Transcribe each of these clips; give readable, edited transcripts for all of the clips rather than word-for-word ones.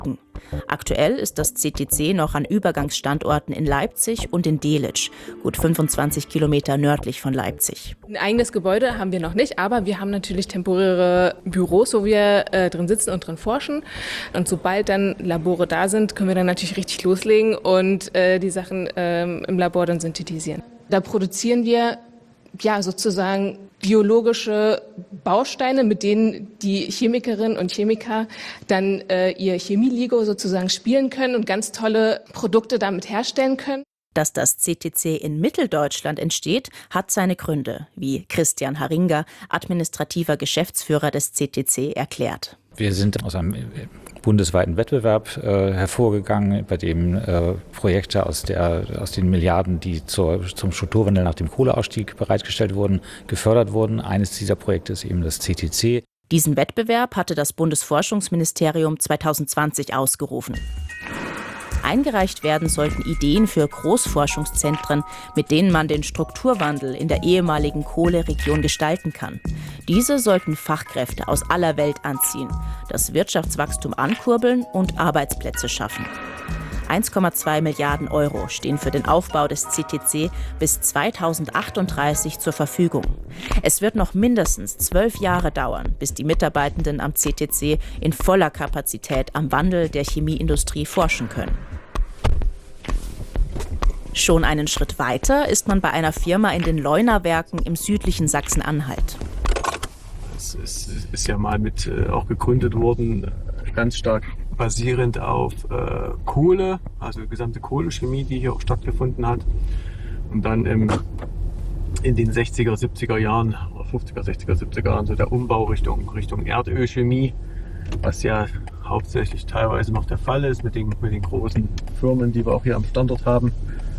Aktuell ist das CTC noch an Übergangsstandorten in Leipzig und in Delitzsch, gut 25 Kilometer nördlich von Leipzig. Ein eigenes Gebäude haben wir noch nicht, aber wir haben natürlich temporäre Büros, wo wir drin sitzen und drin forschen. Und sobald dann Labore da sind, können wir dann natürlich richtig loslegen und die Sachen im Labor dann synthetisieren. Da produzieren wir sozusagen biologische Bausteine, mit denen die Chemikerinnen und Chemiker dann ihr Chemielego sozusagen spielen können und ganz tolle Produkte damit herstellen können. Dass das CTC in Mitteldeutschland entsteht, hat seine Gründe, wie Christian Haringer, administrativer Geschäftsführer des CTC, erklärt. Wir sind aus einem bundesweiten Wettbewerb hervorgegangen, bei dem Projekte aus den Milliarden, die zum Strukturwandel nach dem Kohleausstieg bereitgestellt wurden, gefördert wurden. Eines dieser Projekte ist eben das CTC. Diesen Wettbewerb hatte das Bundesforschungsministerium 2020 ausgerufen. Eingereicht werden sollten Ideen für Großforschungszentren, mit denen man den Strukturwandel in der ehemaligen Kohleregion gestalten kann. Diese sollten Fachkräfte aus aller Welt anziehen, das Wirtschaftswachstum ankurbeln und Arbeitsplätze schaffen. 1,2 Milliarden Euro stehen für den Aufbau des CTC bis 2038 zur Verfügung. Es wird noch mindestens 12 Jahre dauern, bis die Mitarbeitenden am CTC in voller Kapazität am Wandel der Chemieindustrie forschen können. Schon einen Schritt weiter ist man bei einer Firma in den Leunawerken im südlichen Sachsen-Anhalt. Es ist ja mal auch gegründet worden, ganz stark basierend auf Kohle, also die gesamte Kohlechemie, die hier auch stattgefunden hat. Und dann in den 60er, 70er Jahren, 50er, 60er, 70er Jahren so der Umbau Richtung Erdölchemie, was ja hauptsächlich teilweise noch der Fall ist mit den großen Firmen, die wir auch hier am Standort haben.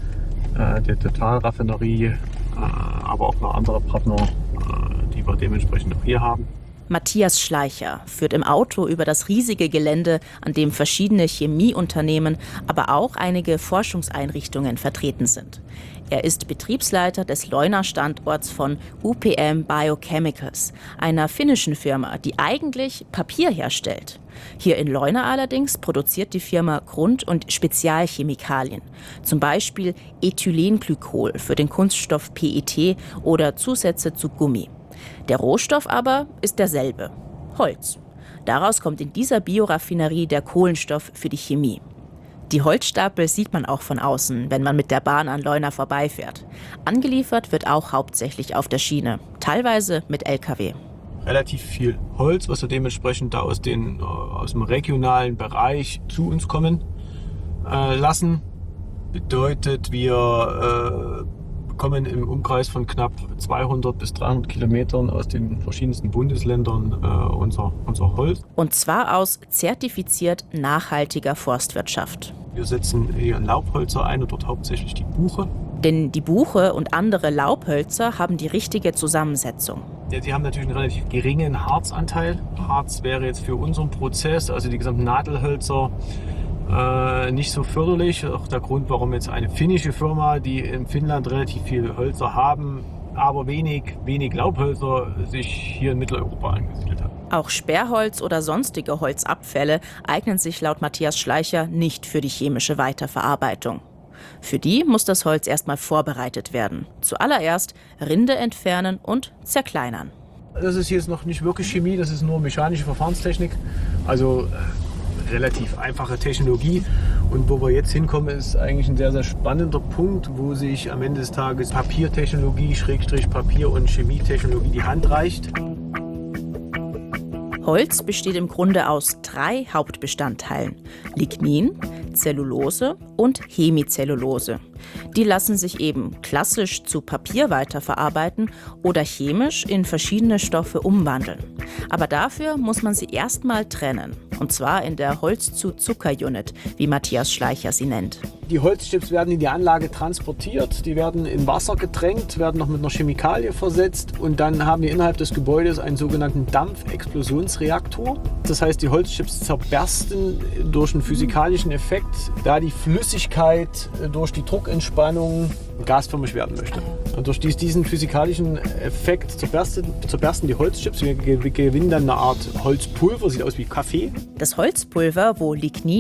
Der Totalraffinerie, aber auch noch andere Partner, die wir dementsprechend auch hier haben. Matthias Schleicher führt im Auto über das riesige Gelände, an dem verschiedene Chemieunternehmen, aber auch einige Forschungseinrichtungen vertreten sind. Er ist Betriebsleiter des Leuna-Standorts von UPM Biochemicals, einer finnischen Firma, die eigentlich Papier herstellt. Hier in Leuna allerdings produziert die Firma Grund- und Spezialchemikalien, zum Beispiel Ethylenglykol für den Kunststoff PET oder Zusätze zu Gummi. Der Rohstoff aber ist derselbe: Holz. Daraus kommt in dieser Bioraffinerie der Kohlenstoff für die Chemie. Die Holzstapel sieht man auch von außen, wenn man mit der Bahn an Leuna vorbeifährt. Angeliefert wird auch hauptsächlich auf der Schiene, teilweise mit LKW. Relativ viel Holz, was wir dementsprechend da aus dem regionalen Bereich zu uns kommen lassen. Bedeutet, wir bekommen im Umkreis von knapp 200 bis 300 Kilometern aus den verschiedensten Bundesländern unser Holz. Und zwar aus zertifiziert nachhaltiger Forstwirtschaft. Wir setzen hier Laubhölzer ein und dort hauptsächlich die Buche. Denn die Buche und andere Laubhölzer haben die richtige Zusammensetzung. Ja, sie haben natürlich einen relativ geringen Harzanteil. Harz wäre jetzt für unseren Prozess, also die gesamten Nadelhölzer, nicht so förderlich. Auch der Grund, warum jetzt eine finnische Firma, die in Finnland relativ viele Hölzer haben, aber wenig Laubhölzer, sich hier in Mitteleuropa angesiedelt hat. Auch Sperrholz oder sonstige Holzabfälle eignen sich laut Matthias Schleicher nicht für die chemische Weiterverarbeitung. Für die muss das Holz erstmal vorbereitet werden. Zuallererst Rinde entfernen und zerkleinern. Das ist jetzt noch nicht wirklich Chemie, das ist nur mechanische Verfahrenstechnik. Also relativ einfache Technologie. Und wo wir jetzt hinkommen, ist eigentlich ein sehr, sehr spannender Punkt, wo sich am Ende des Tages Papiertechnologie, Papier- und Chemietechnologie die Hand reicht. Holz besteht im Grunde aus 3 Hauptbestandteilen: Lignin, Zellulose und Hemicellulose. Die lassen sich eben klassisch zu Papier weiterverarbeiten oder chemisch in verschiedene Stoffe umwandeln. Aber dafür muss man sie erstmal trennen. Und zwar in der Holz-zu-Zucker-Unit, wie Matthias Schleicher sie nennt. Die Holzchips werden in die Anlage transportiert, die werden in Wasser getränkt, werden noch mit einer Chemikalie versetzt und dann haben wir innerhalb des Gebäudes einen sogenannten Dampfexplosionsreaktor. Das heißt, die Holzchips zerbersten durch einen physikalischen Effekt, da die Flüssigkeit durch die Druckentspannung gasförmig werden möchte. Und durch diesen physikalischen Effekt zerbersten die Holzchips. Wir gewinnen dann eine Art Holzpulver, sieht aus wie Kaffee. Das Holzpulver, wo Lignin